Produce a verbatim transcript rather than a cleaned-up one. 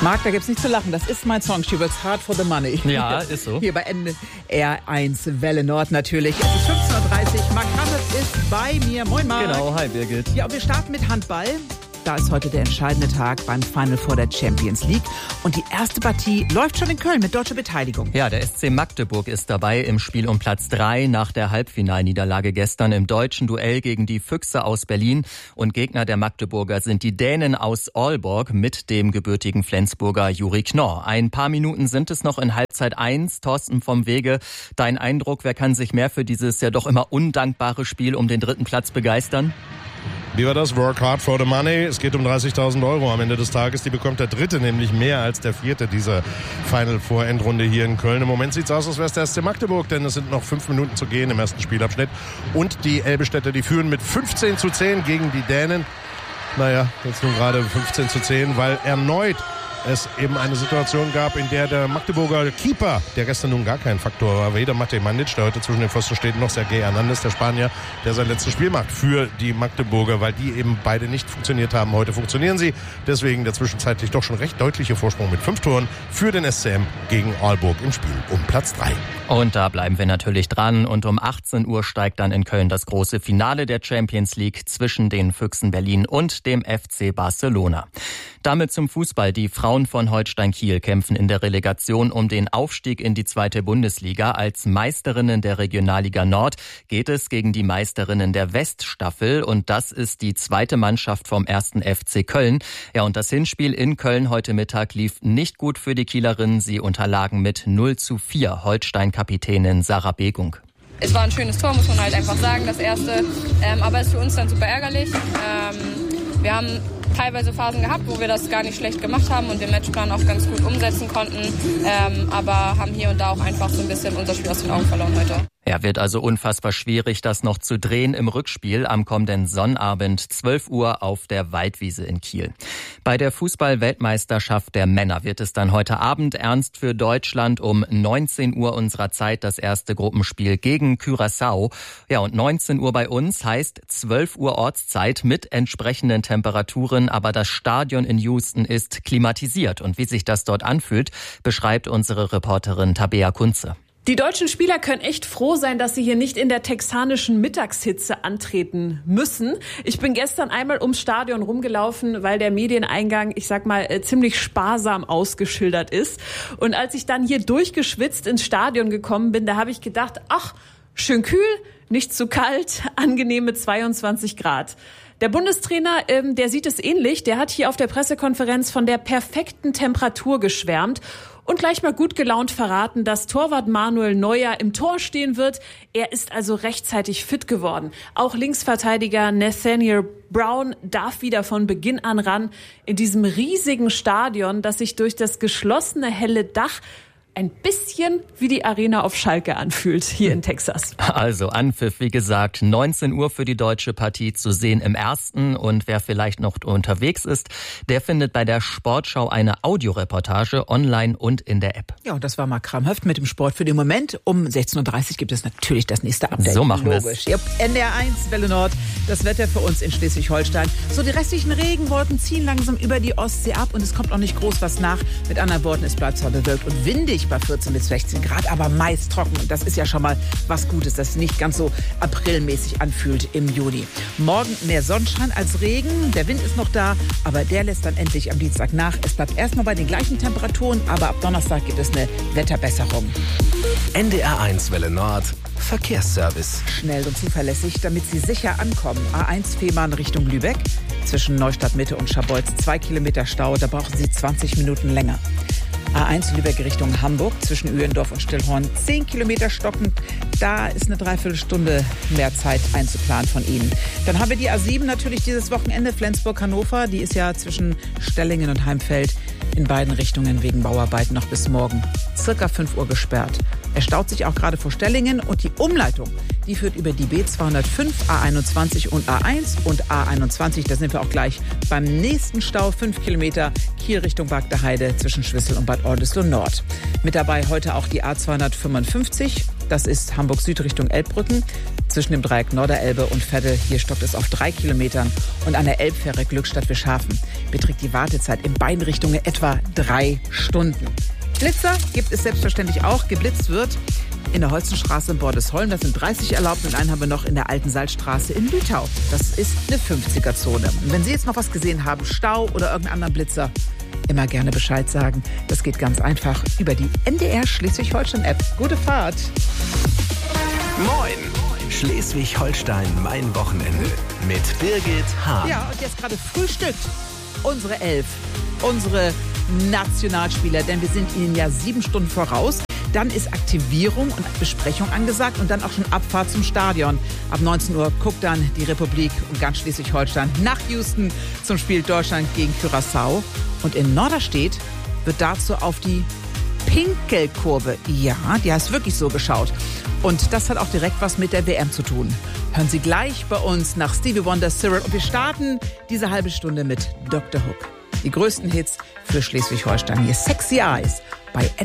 Marc, da gibt's nicht zu lachen. Das ist mein Song. She works hard for the money. Ja, ist so. Hier bei N R eins Welle Nord natürlich. Es ist fünfzehn Uhr dreißig. Marc Hammes ist bei mir. Moin, Marc. Genau, hi Birgit. Ja, und wir starten mit Handball. Da ist heute der entscheidende Tag beim Final Four der Champions League. Und die erste Partie läuft schon in Köln mit deutscher Beteiligung. Ja, der S C Magdeburg ist dabei im Spiel um Platz drei nach der Halbfinalniederlage gestern im deutschen Duell gegen die Füchse aus Berlin. Und Gegner der Magdeburger sind die Dänen aus Aalborg mit dem gebürtigen Flensburger Juri Knorr. Ein paar Minuten sind es noch in Halbzeit eins. Thorsten vom Wege, dein Eindruck, wer kann sich mehr für dieses ja doch immer undankbare Spiel um den dritten Platz begeistern? Wie war das? Work hard for the money. Es geht um dreißigtausend Euro am Ende des Tages. Die bekommt der Dritte, nämlich mehr als der Vierte dieser Final-Four-Endrunde hier in Köln. Im Moment sieht es aus, als wäre es der S C Magdeburg, denn es sind noch fünf Minuten zu gehen im ersten Spielabschnitt. Und die Elbestädter, die führen mit fünfzehn zu zehn gegen die Dänen. Naja, jetzt nun gerade fünfzehn zu zehn, weil erneut es eben eine Situation gab, in der der Magdeburger Keeper, der gestern nun gar kein Faktor war, weder Matej Mandic, der heute zwischen den Pfosten steht, noch Sergej Hernandez, der Spanier, der sein letztes Spiel macht für die Magdeburger, weil die eben beide nicht funktioniert haben. Heute funktionieren sie. Deswegen der zwischenzeitlich doch schon recht deutliche Vorsprung mit fünf Toren für den S C M gegen Aalborg im Spiel um Platz drei. Und da bleiben wir natürlich dran. Und um achtzehn Uhr steigt dann in Köln das große Finale der Champions League zwischen den Füchsen Berlin und dem F C Barcelona. Damit zum Fußball. Die Frauen von Holstein Kiel kämpfen in der Relegation um den Aufstieg in die zweite Bundesliga. Als Meisterinnen der Regionalliga Nord geht es gegen die Meisterinnen der Weststaffel. Und das ist die zweite Mannschaft vom ersten F C Köln. Ja, und das Hinspiel in Köln heute Mittag lief nicht gut für die Kielerinnen. Sie unterlagen mit null zu vier Holstein-Kapitänin Sarah Begung. Es war ein schönes Tor, muss man halt einfach sagen, das erste. Ähm, aber es ist für uns dann super ärgerlich. Ähm, wir haben teilweise Phasen gehabt, wo wir das gar nicht schlecht gemacht haben und den Matchplan auch ganz gut umsetzen konnten. Ähm, aber haben hier und da auch einfach so ein bisschen unser Spiel aus den Augen verloren heute. Ja, wird also unfassbar schwierig, das noch zu drehen im Rückspiel am kommenden Sonnabend zwölf Uhr auf der Waldwiese in Kiel. Bei der Fußball-Weltmeisterschaft der Männer wird es dann heute Abend ernst für Deutschland um neunzehn Uhr unserer Zeit das erste Gruppenspiel gegen Curaçao. Ja, und neunzehn Uhr bei uns heißt zwölf Uhr Ortszeit mit entsprechenden Temperaturen, aber das Stadion in Houston ist klimatisiert. Und wie sich das dort anfühlt, beschreibt unsere Reporterin Tabea Kunze. Die deutschen Spieler können echt froh sein, dass sie hier nicht in der texanischen Mittagshitze antreten müssen. Ich bin gestern einmal ums Stadion rumgelaufen, weil der Medieneingang, ich sag mal, ziemlich sparsam ausgeschildert ist. Und als ich dann hier durchgeschwitzt ins Stadion gekommen bin, da habe ich gedacht, ach, schön kühl, nicht zu kalt, angenehme zweiundzwanzig Grad. Der Bundestrainer, ähm, der sieht es ähnlich. Der hat hier auf der Pressekonferenz von der perfekten Temperatur geschwärmt und gleich mal gut gelaunt verraten, dass Torwart Manuel Neuer im Tor stehen wird. Er ist also rechtzeitig fit geworden. Auch Linksverteidiger Nathaniel Brown darf wieder von Beginn an ran in diesem riesigen Stadion, das sich durch das geschlossene helle Dach ein bisschen wie die Arena auf Schalke anfühlt, hier in Texas. Also Anpfiff, wie gesagt, neunzehn Uhr für die deutsche Partie zu sehen im ersten. Und wer vielleicht noch unterwegs ist, der findet bei der Sportschau eine Audioreportage online und in der App. Ja, und das war Marc Kramhöft mit dem Sport für den Moment. Um sechzehn Uhr dreißig gibt es natürlich das nächste Update. So machen wir es. Ja, N R eins Welle Nord, das Wetter für uns in Schleswig-Holstein. So, die restlichen Regenwolken ziehen langsam über die Ostsee ab und es kommt auch nicht groß was nach. Mit anderen Worten, es bleibt zwar bewölkt und windig bei vierzehn bis sechzehn Grad, aber meist trocken. Und das ist ja schon mal was Gutes, das nicht ganz so aprilmäßig anfühlt im Juni. Morgen mehr Sonnenschein als Regen. Der Wind ist noch da, aber der lässt dann endlich am Dienstag nach. Es bleibt erstmal bei den gleichen Temperaturen, aber ab Donnerstag gibt es eine Wetterbesserung. N D R eins Welle Nord, Verkehrsservice. Schnell und zuverlässig, damit Sie sicher ankommen. A eins Fehmarn Richtung Lübeck. Zwischen Neustadt Mitte und Scharbeutz zwei Kilometer Stau, da brauchen Sie zwanzig Minuten länger. A eins Lübeck Richtung Hamburg, zwischen Uhendorf und Stillhorn, zehn Kilometer stockend. Da ist eine Dreiviertelstunde mehr Zeit einzuplanen von Ihnen. Dann haben wir die A sieben natürlich dieses Wochenende, Flensburg-Hannover. Die ist ja zwischen Stellingen und Heimfeld in beiden Richtungen wegen Bauarbeiten noch bis morgen circa fünf Uhr gesperrt. Er staut sich auch gerade vor Stellingen und die Umleitung, die führt über die B zweihundertfünf, A einundzwanzig und A eins und A einundzwanzig. Da sind wir auch gleich beim nächsten Stau, fünf Kilometer Kiel Richtung Bagdaheide zwischen Schwissel und Bad Oldesloe Nord. Mit dabei heute auch die A zweihundertfünfundfünfzig, das ist Hamburg Süd Richtung Elbbrücken. Zwischen dem Dreieck Norderelbe und Veddel, hier stockt es auf drei Kilometern. Und an der Elbfähre Glückstadt-Wischhafen beträgt die Wartezeit in beiden Richtungen etwa drei Stunden. Blitzer gibt es selbstverständlich auch. Geblitzt wird in der Holzenstraße in Bordesholm, das sind dreißig erlaubt. Und einen haben wir noch in der Alten Salzstraße in Lütau. Das ist eine fünfziger-Zone. Und wenn Sie jetzt noch was gesehen haben, Stau oder irgendeinen anderen Blitzer, immer gerne Bescheid sagen. Das geht ganz einfach über die N D R Schleswig-Holstein-App. Gute Fahrt! Moin! Schleswig-Holstein, mein Wochenende. Mit Birgit Hahn. Ja, und jetzt gerade frühstückt unsere Elf, unsere Nationalspieler, denn wir sind ihnen ja sieben Stunden voraus. Dann ist Aktivierung und Besprechung angesagt und dann auch schon Abfahrt zum Stadion. Ab neunzehn Uhr guckt dann die Republik und ganz Schleswig-Holstein nach Houston zum Spiel Deutschland gegen Curaçao. Und in Norderstedt wird dazu auf die Pinkelkurve, ja, die heißt wirklich so, geschaut. Und das hat auch direkt was mit der W M zu tun. Hören Sie gleich bei uns nach Stevie Wonder, Cyril. Und wir starten diese halbe Stunde mit Doktor Hook. Die größten Hits für Schleswig-Holstein. Hier Sexy Eyes bei